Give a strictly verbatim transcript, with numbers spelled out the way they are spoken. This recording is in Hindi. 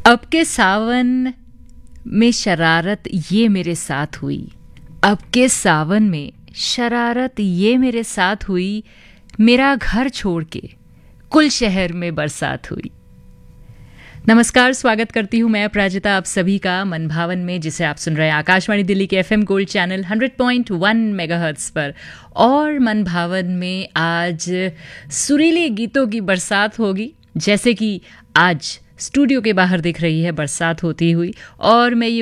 अब के सावन में शरारत ये मेरे साथ हुई, अब के सावन में शरारत ये मेरे साथ हुई, मेरा घर छोड़ के कुल शहर में बरसात हुई। नमस्कार, स्वागत करती हूँ मैं अपराजिता आप सभी का मन भावन में, जिसे आप सुन रहे हैं आकाशवाणी दिल्ली के एफएम गोल्ड चैनल सौ पॉइंट एक मेगाहर्ट्ज पर। और मन भावन में आज सुरीले गीतों की बरसात होगी, जैसे कि आज स्टूडियो के बाहर दिख रही है बरसात होती हुई। और मैं ये